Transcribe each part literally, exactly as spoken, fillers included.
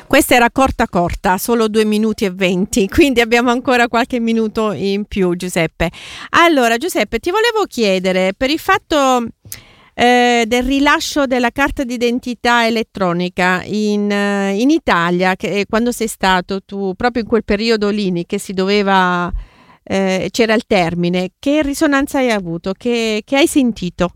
Questa era corta corta, solo due minuti e venti, quindi abbiamo ancora qualche minuto in più, Giuseppe. Allora, Giuseppe, ti volevo chiedere, per il fatto eh, del rilascio della carta d'identità elettronica in, eh, in Italia, che quando sei stato tu, proprio in quel periodo lì che si doveva, eh, c'era il termine, che risonanza hai avuto? Che, che hai sentito?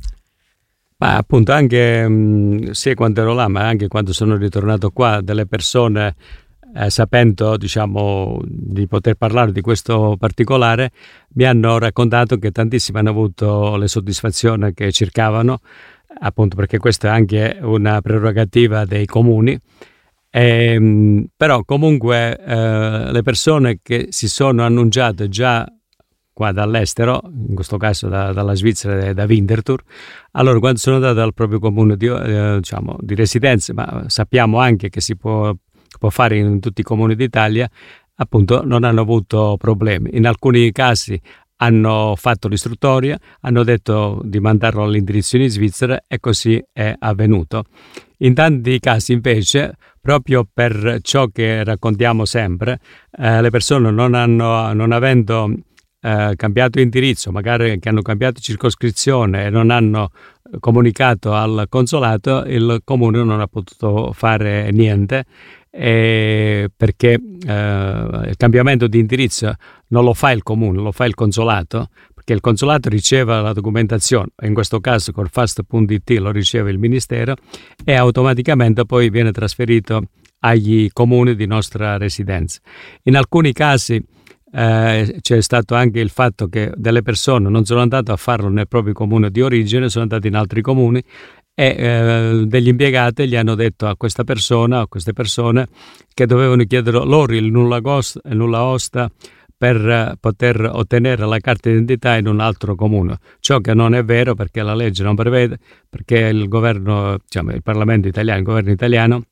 Ma appunto anche mh, sia quando ero là, ma anche quando sono ritornato qua, delle persone eh, sapendo, diciamo, di poter parlare di questo particolare, mi hanno raccontato che tantissimi hanno avuto le soddisfazioni che cercavano, appunto perché questa è anche una prerogativa dei comuni. E, mh, però comunque eh, le persone che si sono annunciate già qua dall'estero, in questo caso da, dalla Svizzera e da Winterthur, allora quando sono andato al proprio comune di, eh, diciamo, di residenza, ma sappiamo anche che si può, può fare in tutti i comuni d'Italia, appunto non hanno avuto problemi. In alcuni casi hanno fatto l'istruttoria, hanno detto di mandarlo all'indirizzo in Svizzera e così è avvenuto. In tanti casi invece, proprio per ciò che raccontiamo sempre, eh, le persone non, hanno, non avendo Eh, cambiato indirizzo, magari che hanno cambiato circoscrizione e non hanno comunicato al consolato, il comune non ha potuto fare niente eh, perché eh, il cambiamento di indirizzo non lo fa il comune, lo fa il consolato, perché il consolato riceve la documentazione, in questo caso col fast punto it lo riceve il ministero e automaticamente poi viene trasferito agli comuni di nostra residenza. In alcuni casi Eh, c'è stato anche il fatto che delle persone non sono andate a farlo nel proprio comune di origine, sono andate in altri comuni e eh, degli impiegati gli hanno detto a questa persona, a queste persone, che dovevano chiedere loro il nulla osta, il nulla osta per eh, poter ottenere la carta d'identità in un altro comune, ciò che non è vero perché la legge non prevede, perché il governo, diciamo, il Parlamento italiano, il governo italiano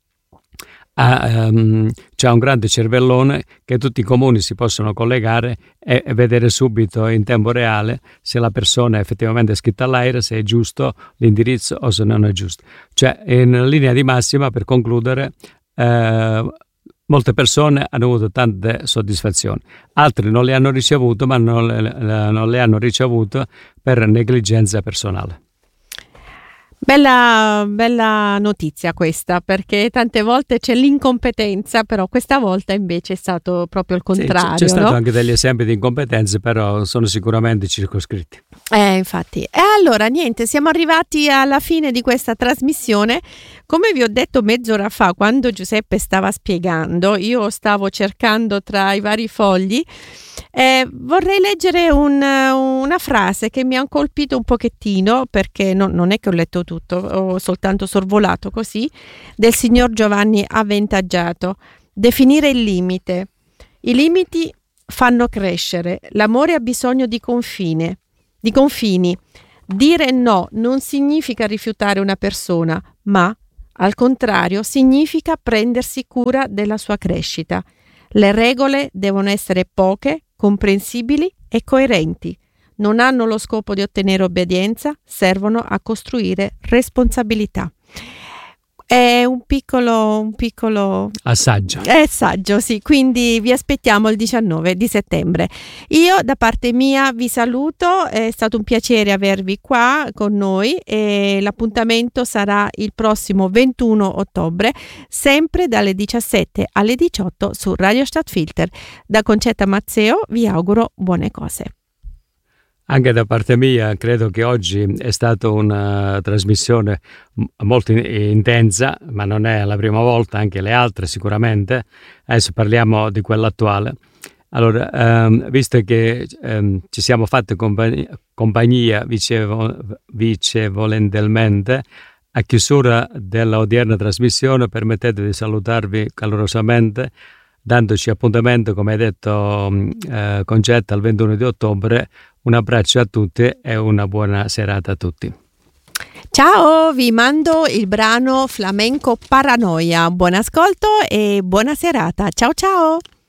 Ha, um, c'è un grande cervellone che tutti i comuni si possono collegare e, e vedere subito in tempo reale se la persona è effettivamente iscritta all'A I R E, se è giusto l'indirizzo o se non è giusto. Cioè, in linea di massima, per concludere, eh, molte persone hanno avuto tante soddisfazioni, altri non le hanno ricevute, ma non le, non le hanno ricevute per negligenza personale. Bella, bella notizia questa, perché tante volte c'è l'incompetenza, però questa volta invece è stato proprio il contrario. Sì, c'è, c'è stato no? anche degli esempi di incompetenze, però sono sicuramente circoscritti. Eh, infatti. E allora, niente, siamo arrivati alla fine di questa trasmissione. Come vi ho detto mezz'ora fa, quando Giuseppe stava spiegando, io stavo cercando tra i vari fogli, eh, vorrei leggere un, una frase che mi ha colpito un pochettino, perché no, non è che ho letto tutto, ho soltanto sorvolato così, del signor Giovanni Avventaggiato. Definire il limite. I limiti fanno crescere, l'amore ha bisogno di confine, di confini. Dire no non significa rifiutare una persona, ma al contrario significa prendersi cura della sua crescita. Le regole devono essere poche, comprensibili e coerenti. Non hanno lo scopo di ottenere obbedienza, servono a costruire responsabilità. È un piccolo, un piccolo assaggio. È assaggio, sì, quindi vi aspettiamo il diciannove di settembre. Io da parte mia vi saluto, è stato un piacere avervi qua con noi e l'appuntamento sarà il prossimo ventuno ottobre, sempre dalle diciassette alle diciotto su Radio Stadtfilter. Da Concetta Mazzeo vi auguro buone cose. Anche da parte mia credo che oggi è stata una trasmissione molto intensa, ma non è la prima volta, anche le altre sicuramente. Adesso parliamo di quella attuale. Allora, ehm, visto che ehm, ci siamo fatti compagnia, compagnia vicevo, vicevolentemente, a chiusura della odierna trasmissione permettete di salutarvi calorosamente, dandoci appuntamento, come hai detto eh, Concetta, il ventuno di ottobre. Un abbraccio a tutti e una buona serata a tutti. Ciao, vi mando il brano flamenco Paranoia. Buon ascolto e buona serata. Ciao ciao!